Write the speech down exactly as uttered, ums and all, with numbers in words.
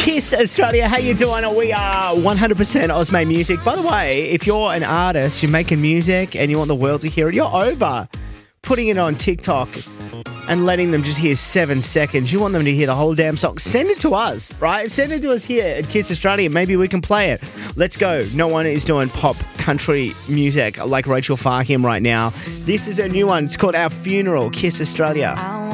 Kiss Australia, how you doing? We are one hundred percent Ozmade Music. By the way, if you're an artist, you're making music and you want the world to hear it, you're over putting it on TikTok and letting them just hear seven seconds. You want them to hear the whole damn song. Send it to us, right? Send it to us here at Kiss Australia. Maybe we can play it. Let's go. No one is doing pop country music like Rachel Farhim right now. This is a new one. It's called Our Funeral, Kiss Australia.